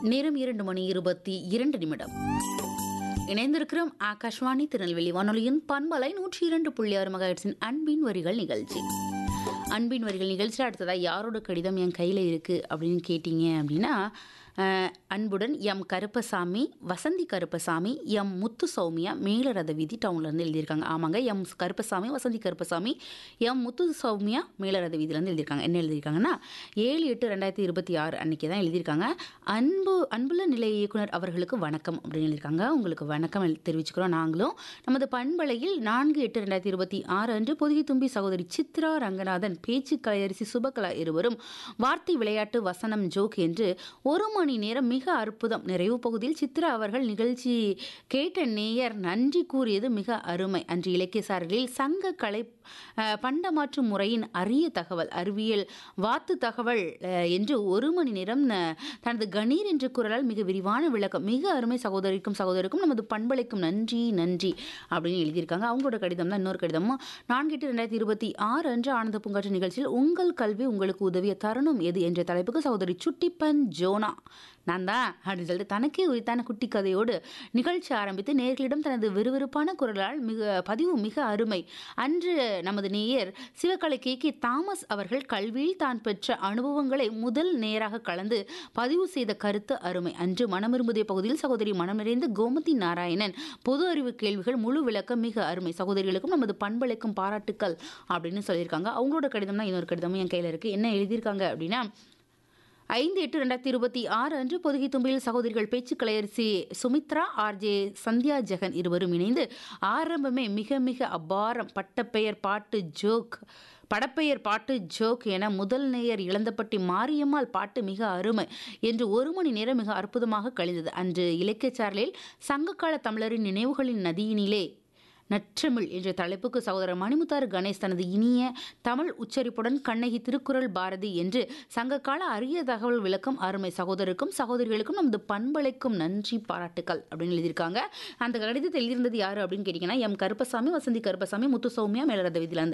நேரம் 2:22 இணைந்திருக்கிறோம். ஆகாஷ்வாணி திருநெல்வேலி வானொலியின் பண்பலை 102.6 மெகாஹெர்ட்ஸின் அன்பின் வரிகள் நிகழ்ச்சி. அன்பின் வரிகள் நிகழ்ச்சியில் அடுத்ததாக யாரோட கடிதம் என் கையில் இருக்குது அப்படின்னு கேட்டிங்க அப்படின்னா, அன்புடன் எம் கருப்பசாமி, வசந்தி கருப்பசாமி, எம் முத்து சௌமியா, மேலரத வீதி டவுன்லேருந்து எழுதியிருக்காங்க. ஆமாங்க, எம் கருப்பசாமி, வசந்தி கருப்பசாமி, எம் முத்து சௌமியா, மேலரத வீதியிலேருந்து எழுதியிருக்காங்க. என்ன எழுதியிருக்காங்கன்னா, 7/8/2026 அன்றைக்கி தான் எழுதியிருக்காங்க. அன்புள்ள நிலைய இயக்குனர் அவர்களுக்கு வணக்கம் அப்படின்னு எழுதியிருக்காங்க. உங்களுக்கு வணக்கம் தெரிவிச்சுக்கிறோம். நாங்களும் நமது பண்பலையில் 4/8/2026 அன்று பொதுகி தும்பி சகோதரி சித்ரா ரங்கநாதன், பேச்சு கலையரசி சுபகலா இருவரும் வார்த்தை விளையாட்டு வசனம் ஜோக் என்று 1 மணி நேரம் மிக அற்புதம். நிறைவு பகுதியில் சித்ரா அவர்கள் நிகழ்ச்சி கேட்ட நேயர் நன்றி கூறியது மிக அருமை. அன்று இலக்கிய சாரலில் சங்க கலை பண்டமாற்று முறையின் அரிய தகவல், அறிவியல் வாத்து தகவல் என்று 1 மணி நேரம் தனது கணீர் என்ற குரலால் மிக விரிவான விளக்கம். மிக அருமை. சகோதரிக்கும் நமது பண்பலைக்கும் நன்றி நன்றி அப்படின்னு எழுதியிருக்காங்க. அவங்களோட கடிதம் தான் இன்னொரு கடிதமும். 4/8/2026 அன்று ஆனந்த பூங்காற்று நிகழ்ச்சியில் உங்கள் கல்வி உங்களுக்கு உதவிய தருணம் எது என்ற தலைப்புக்கு சகோதரி சுட்டிப்பன் ஜோனா, நான் தான் அப்படின்னு சொல்லிட்டு தனக்கே உரித்தான குட்டி கதையோடு நிகழ்ச்சி ஆரம்பித்து நேயர்களிடம் தனது விறுவிறுப்பான குரலால் பதிவு மிக அருமை. அன்று நமது நேயர் சிவகலை கே தாமஸ் அவர்கள் கல்வியில் தான் பெற்ற அனுபவங்களை முதல் நேராக கலந்து பதிவு செய்த கருத்து அருமை. அன்று மனமிரும்புதிய பகுதியில் சகோதரி மனம் நிறைந்த கோமதி நாராயணன் பொது அறிவு கேள்விகள் முழு விளக்கம் மிக அருமை. சகோதரிகளுக்கும் நமது பண்பலைக்கும் பாராட்டுக்கள் அப்படின்னு சொல்லியிருக்காங்க. அவங்களோட கடிதம் தான் இன்னொரு கடிதமும் என் கையில் இருக்குது. என்ன எழுதியிருக்காங்க அப்படின்னா, 5/8/2026 அன்று பொதுகி தும்பியில் சகோதரிகள் பேச்சு கலையரசி சுமித்ரா, ஆர்ஜே சந்தியா ஜெகன் இருவரும் இணைந்து ஆரம்பமே மிக மிக அபாரம், பட்டப்பெயர் பாட்டு ஜோக் என முதல் நேயர் இளந்தப்பட்டி மாரியம்மாள் பாட்டு மிக அருமை என்று 1 மணி நேரம் மிக அற்புதமாக கழிந்தது. அன்று இலக்கிய சாரலில் சங்ககால தமிழரின் நினைவுகளின் நதியினிலே நற்றமிழ் என்ற தலைப்புக்கு சகோதரர் மணிமுத்தாறு கணேஷ் தனது இனிய தமிழ் உச்சரிப்புடன் கண்ணகி, திருக்குறள், பாரதி என்று சங்ககால அரிய தகவல் விளக்கம் அருமை. சகோதரிகளுக்கும் நமது பண்பலைக்கும் நன்றி பாராட்டுக்கள் அப்படின்னு எழுதியிருக்காங்க. அந்த கடிதத்தில் எழுதியிருந்தது யாரு அப்படின்னு கேட்டிங்கன்னா, எம் கருப்பசாமி, வசந்தி கருப்பசாமி, முத்து சௌமியா, மேலரத வீதியிலேருந்து.